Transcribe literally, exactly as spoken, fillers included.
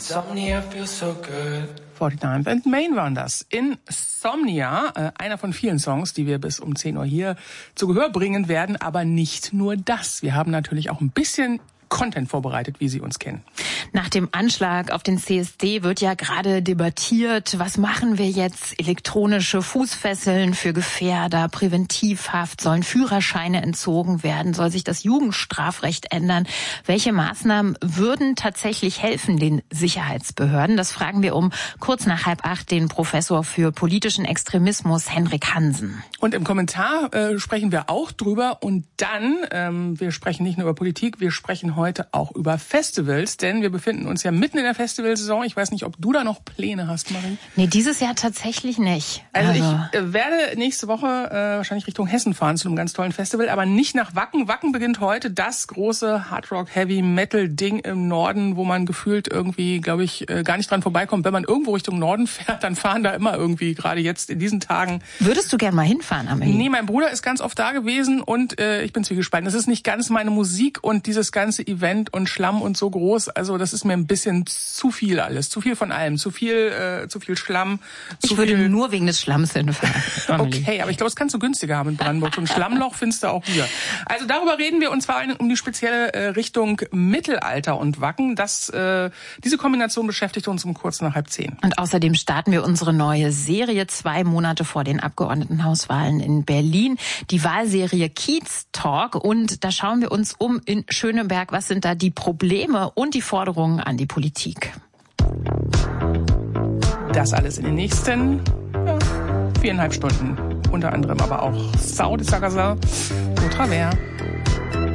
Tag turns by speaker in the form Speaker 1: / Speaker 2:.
Speaker 1: Insomnia feels so good.
Speaker 2: forty-ninth and Main waren das. Insomnia, äh, einer von vielen Songs, die wir bis um zehn Uhr hier zu Gehör bringen werden, aber nicht nur das. Wir haben natürlich auch ein bisschen Content vorbereitet, wie Sie uns kennen.
Speaker 3: Nach dem Anschlag auf den C S D wird ja gerade debattiert, was machen wir jetzt? Elektronische Fußfesseln für Gefährder, Präventivhaft, sollen Führerscheine entzogen werden, soll sich das Jugendstrafrecht ändern? Welche Maßnahmen würden tatsächlich helfen den Sicherheitsbehörden? Das fragen wir um kurz nach halb acht den Professor für politischen Extremismus Henrik Hansen.
Speaker 2: Und im Kommentar äh, sprechen wir auch drüber und dann, ähm, wir sprechen nicht nur über Politik, wir sprechen heute auch über Festivals, denn wir befinden uns ja mitten in der Festivalsaison. Ich weiß nicht, ob du da noch Pläne hast, Marie.
Speaker 3: Nee, dieses Jahr tatsächlich nicht.
Speaker 2: Also, also. ich äh, werde nächste Woche äh, wahrscheinlich Richtung Hessen fahren zu einem ganz tollen Festival, aber nicht nach Wacken. Wacken beginnt heute, das große Hardrock-Heavy-Metal-Ding im Norden, wo man gefühlt irgendwie, glaube ich, äh, gar nicht dran vorbeikommt. Wenn man irgendwo Richtung Norden fährt, dann fahren da immer irgendwie, gerade jetzt in diesen Tagen.
Speaker 3: Würdest du gern mal hinfahren, Amelie?
Speaker 2: Nee, mein Bruder ist ganz oft da gewesen und äh, ich bin zwiegespalten. Das ist nicht ganz meine Musik und dieses ganze Event und Schlamm und so groß. Also das ist mir ein bisschen zu viel alles. Zu viel von allem. Zu viel, äh, zu viel Schlamm. Zu
Speaker 3: ich würde
Speaker 2: viel...
Speaker 3: nur wegen des Schlamms hinfahren.
Speaker 2: Okay, aber ich glaube, das kannst du günstiger haben in Brandenburg. So ein Schlammloch findest du auch hier. Also darüber reden wir und zwar um die spezielle äh, Richtung Mittelalter und Wacken. Das, äh, diese Kombination beschäftigt uns um kurz nach halb zehn.
Speaker 3: Und außerdem starten wir unsere neue Serie zwei Monate vor den Abgeordnetenhauswahlen in Berlin. Die Wahlserie Kiez Talk. Und da schauen wir uns um in Schöneberg. Was sind da die Probleme und die Forderungen an die Politik?
Speaker 2: Das alles in den nächsten ja, viereinhalb Stunden. Unter anderem aber auch Sao de Sagasa, au travers.